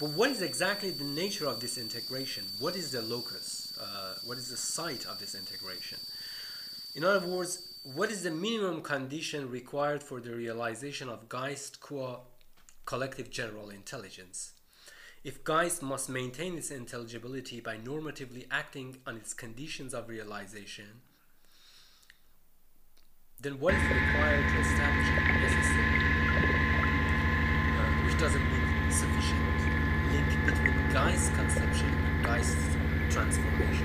But what is exactly the nature of this integration? What is the locus? What is the site of this integration? In other words, what is the minimum condition required for the realization of Geist qua collective general intelligence? If Geist must maintain its intelligibility by normatively acting on its conditions of realization, then what is required to establish a necessary, which doesn't mean sufficient, link between Geist's conception and Geist's transformation?